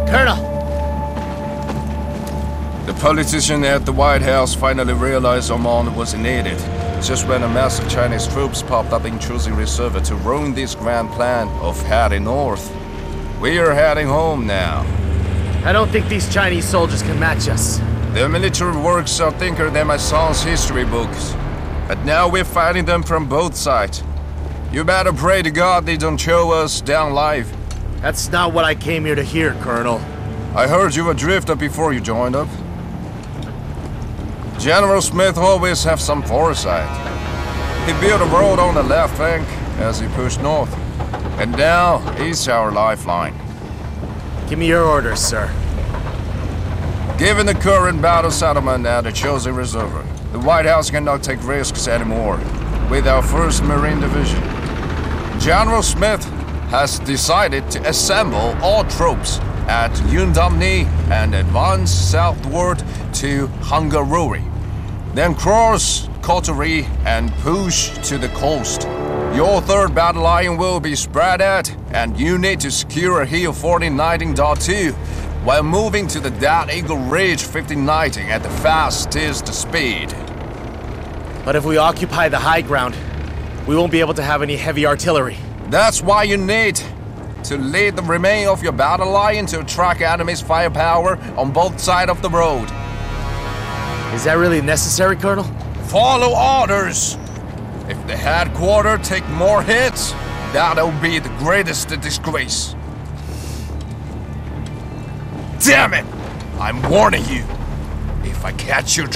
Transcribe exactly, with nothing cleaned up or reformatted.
Colonel! The politician at the White House finally realized Oman wasn't needed, just when a mass of Chinese troops popped up in Choosing Reserve to ruin this grand plan of heading north. We are heading home now. I don't think these Chinese soldiers can match us. Their military works are thicker than my son's history books. But now we're fighting them from both sides. You better pray to God they don't chow us down alive. That's not what I came here to hear, Colonel. I heard you were drifted before you joined up. General Smith always have some foresight. He built a road on the left flank as he pushed north. And now he's our lifeline. Give me your orders, sir. Given the current battle settlement at the Chosin Reservoir, the White House cannot take risks anymore with our first Marine Division. General Smith has decided to assemble all troops at Yundamni and advance southward to Hungaruri. Then cross Kotori and push to the coast. Your third battle line will be spread out, and you need to secure Hill fourteen ninety point two while moving to the Dead Eagle Ridge fifteen ninety at the fastest speed. But if we occupy the high ground, we won't be able to have any heavy artillery. That's why you need to lead the remainder of your battle line to track enemy's firepower on both sides of the road. Is that really necessary, Colonel? Follow orders! If the headquarters take more hits, that'll be the greatest disgrace. Damn it! I'm warning you. If I catch you